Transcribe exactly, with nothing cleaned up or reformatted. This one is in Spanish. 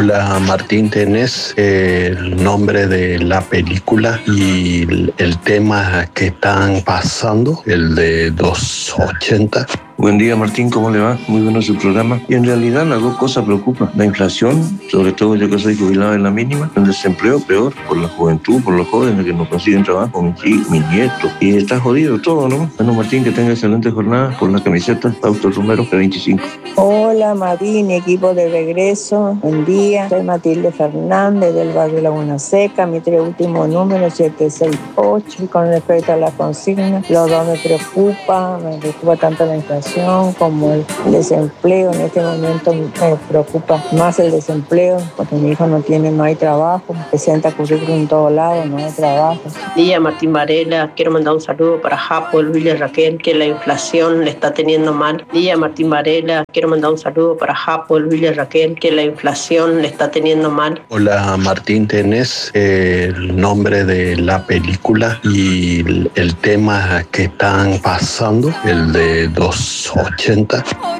Hola Martín, ¿tenés el nombre de la película y el, el tema que están pasando, el de doscientos ochenta? Buen día Martín, ¿cómo le va? Muy bueno su programa. Y en realidad las dos cosas preocupan. La inflación, sobre todo yo que soy jubilado en la mínima. El desempleo, peor, por la juventud, por los jóvenes que no consiguen trabajo, mis hijos, mis nietos. Y está jodido todo, ¿no? Bueno Martín, que tenga excelente jornada. Por la camiseta, Fausto Romero, P veinticinco. Hola Martín, equipo de regreso. Buen día. Soy Matilde Fernández del barrio Laguna Seca. Mi tres último número siete seis ocho. Y con respecto a la consigna, los dos me preocupa. Me preocupa tanto la inflación como el desempleo. En este momento me preocupa más el desempleo porque mi hijo no tiene, no hay trabajo, presenta currículum en todos lados, no hay trabajo. Día Martín Varela, quiero mandar un saludo para Japo, Luis y Raquel, que la inflación le está teniendo mal. Día Martín Varela, quiero mandar un saludo para Japo, Luis y Raquel, que la inflación le está teniendo mal. Hola Martín, ¿tenés el nombre de la película y el, el tema que están pasando, el de doscientos ochenta?